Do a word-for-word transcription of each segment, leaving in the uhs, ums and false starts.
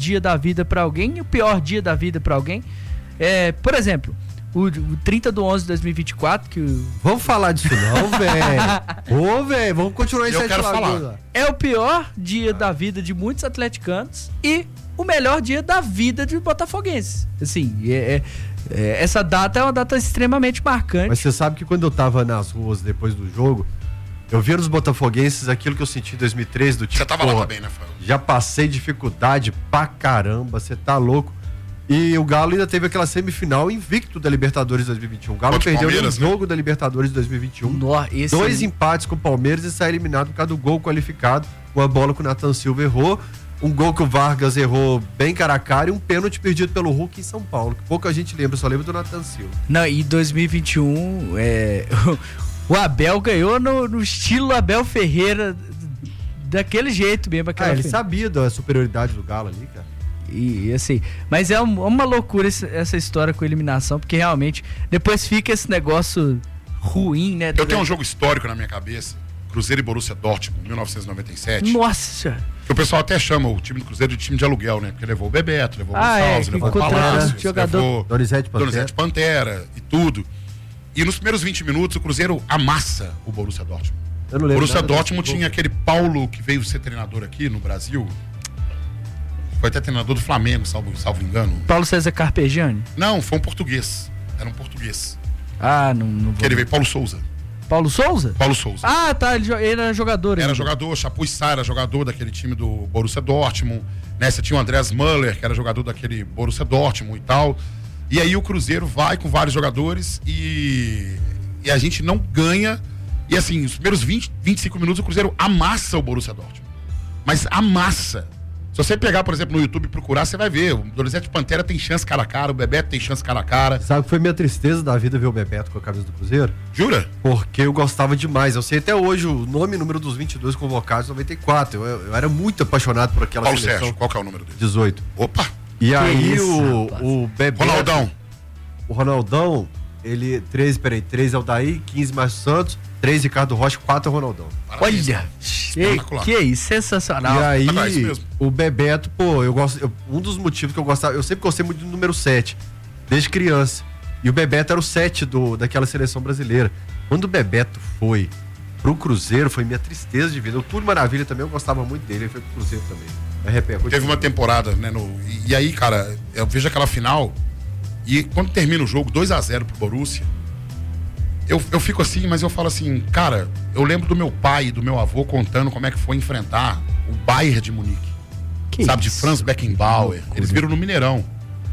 dia da vida pra alguém e o pior dia da vida pra alguém. É, por exemplo, o, o trinta de onze de dois mil e vinte e quatro, que o... Vamos falar disso não, velho. Ô, velho, vamos continuar em Eu Sete quero Lagoas. falar. é o pior dia da vida de muitos atleticanos e o melhor dia da vida de botafoguenses. Assim, é, é, é, essa data é uma data extremamente marcante. Mas você sabe que quando eu tava nas ruas depois do jogo, eu via nos botafoguenses aquilo que eu senti em dois mil e treze do tipo, Você tava lá porra, também, né, Fábio? já passei dificuldade pra caramba, você tá louco. E o Galo ainda teve aquela semifinal invicto da Libertadores dois mil e vinte e um. O Galo Contra o perdeu um Palmeiras, né? jogo da Libertadores de dois mil e vinte e um. Nó, esse Dois aí- empates com o Palmeiras e sai eliminado por causa do gol qualificado. Uma bola que o Nathan Silva errou. Um gol que o Vargas errou bem cara a cara e um pênalti perdido pelo Hulk em São Paulo. Que pouca gente lembra, só lembra do Nathan Silva. Não, e dois mil e vinte e um, é, o Abel ganhou no, no estilo Abel Ferreira, daquele jeito mesmo. Ah, Aquela ele fe- sabia da superioridade do Galo ali, cara. E, e assim, mas é um- uma loucura esse- essa história com eliminação, porque realmente depois fica esse negócio ruim, né? Eu tenho um jogo histórico na minha cabeça. Cruzeiro e Borussia Dortmund, mil novecentos e noventa e sete. Nossa! Que o pessoal até chama o time do Cruzeiro de time de aluguel, né? Porque levou o Bebeto, levou o Ah, é, Gonçalves, que levou o ficou Palácio, treinando jogador. levou Donizete Pantera. Donizete Pantera e tudo. E nos primeiros vinte minutos o Cruzeiro amassa o Borussia Dortmund. Eu não O lembro. Borussia nada desse Dortmund gol. tinha aquele Paulo que veio ser treinador aqui no Brasil. Foi até treinador do Flamengo, salvo, salvo engano. Paulo César Carpegiani? Não, foi um português. Era um português. Ah, não, não vou. Que ele veio, Paulo Souza. Paulo Souza? Paulo Souza. Ah, tá, ele, jo- ele era jogador. Era ainda. jogador, Chapuis Sá era jogador daquele time do Borussia Dortmund, né? Você tinha o Andreas Müller, que era jogador daquele Borussia Dortmund e tal. E aí o Cruzeiro vai com vários jogadores e, e a gente não ganha. E assim, os primeiros vinte, vinte e cinco minutos o Cruzeiro amassa o Borussia Dortmund. Mas amassa. Se você pegar, por exemplo, no YouTube e procurar, você vai ver. O Donizete Pantera tem chance cara a cara, o Bebeto tem chance cara a cara. Sabe que foi minha tristeza da vida ver o Bebeto com a camisa do Cruzeiro? Jura? Porque eu gostava demais. Eu sei até hoje o nome e número dos vinte e dois convocados, noventa e quatro. Eu, eu era muito apaixonado por aquela Paulo seleção. Sérgio, qual que é o número dele? dezoito. Opa! E aí isso, o, rapaz. o Bebeto... Ronaldão. O Ronaldão, ele... treze, peraí, treze é o Daí, quinze Márcio Santos, treze Ricardo Rocha, quatro é o Ronaldão. Parabéns, Olha! cara. Que, Espetacular. que isso, sensacional. E aí, Ah, tá, isso mesmo. o Bebeto, pô, eu gosto. eu- um dos motivos que eu gostava, eu sempre gostei muito do número sete, desde criança. E o Bebeto era o sete do, daquela seleção brasileira. Quando o Bebeto foi pro Cruzeiro, foi minha tristeza de vida. O Túlio Maravilha também, eu gostava muito dele, ele foi pro Cruzeiro também. Mas repete, Teve uma temporada, né? No, e, e aí, cara, eu vejo aquela final e quando termina o jogo, dois a zero pro Borussia, eu, eu fico assim, mas eu falo assim, cara, eu lembro do meu pai e do meu avô contando como é que foi enfrentar o Bayern de Munique. Que sabe, de isso? Franz Beckenbauer. Eles viram no Mineirão,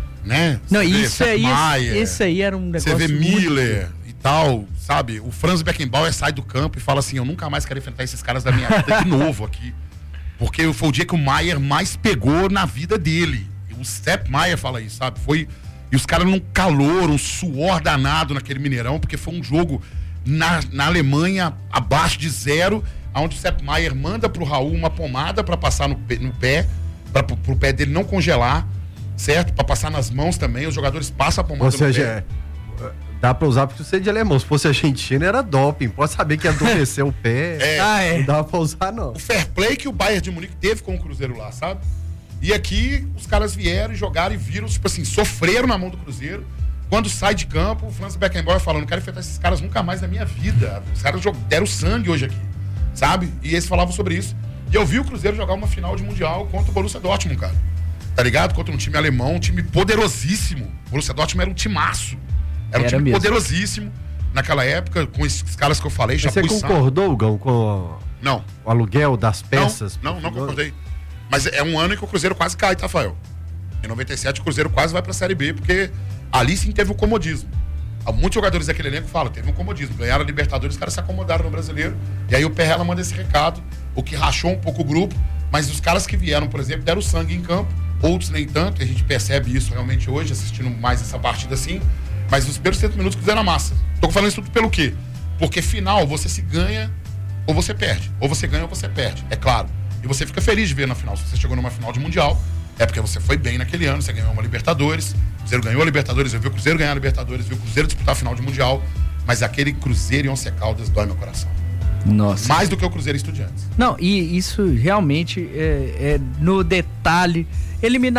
né? Não, Você vê isso Sepp aí, Maier, esse aí era um Você negócio vê muito- Miller e tal, sabe? O Franz Beckenbauer sai do campo e fala assim, eu nunca mais quero enfrentar esses caras da minha vida de novo aqui. Porque foi o dia que o Maier mais pegou na vida dele. O Sepp Maier fala isso, sabe? Foi... E os caras num calor, um suor danado naquele Mineirão, porque foi um jogo na, na Alemanha abaixo de zero, onde o Sepp Maier manda pro Raul uma pomada para passar no, pé- no pé, para pro pé dele não congelar, certo? Para passar nas mãos também, os jogadores passam a pomada Ou no seja, pé. é, dá pra usar porque você é de alemão. Se fosse Argentina, era doping. Pode saber que ia adormecer o pé. É. Ah, é. Não dava pra usar, não. O fair play que o Bayern de Munique teve com o Cruzeiro lá, sabe? E aqui os caras vieram e jogaram e viram, tipo assim, sofreram na mão do Cruzeiro. Quando sai de campo, o Franz Beckenbauer falando, não quero enfrentar esses caras nunca mais na minha vida. Os caras jog- deram sangue hoje aqui, sabe? E eles falavam sobre isso. E eu vi o Cruzeiro jogar uma final de Mundial contra o Borussia Dortmund, cara. Tá ligado? Contra um time alemão, um time poderosíssimo. O Borussia Dortmund era um timaço. Era um Era time mesmo. poderosíssimo naquela época, com esses caras que eu falei, Mas você Chapuis Sá. concordou, Gão, com Não. o aluguel das peças? Não, não, não concordei. Mas é um ano em que o Cruzeiro quase cai, tá, Rafael? Em noventa e sete o Cruzeiro quase vai pra Série B, porque ali sim teve o comodismo. Há muitos jogadores daquele elenco falam, teve um comodismo. Ganharam a Libertadores, os caras se acomodaram no Brasileiro. E aí o Perrella manda esse recado, o que rachou um pouco o grupo, mas os caras que vieram, por exemplo, deram sangue em campo, outros nem tanto, e a gente percebe isso realmente hoje, assistindo mais essa partida assim. Mas nos primeiros trinta minutos fizeram a massa. Tô falando isso tudo pelo quê? Porque final, você se ganha ou você perde. Ou você ganha ou você perde, é claro. E você fica feliz de ver na final. Se você chegou numa final de Mundial, é porque você foi bem naquele ano, você ganhou uma Libertadores, o Cruzeiro ganhou a Libertadores, eu vi o Cruzeiro ganhar a Libertadores, vi o Cruzeiro disputar a final de Mundial, mas aquele Cruzeiro e Once Caldas dói meu coração. Nossa. Mais do que o Cruzeiro e Estudiantes. Não, e isso realmente é, é no detalhe. Eliminar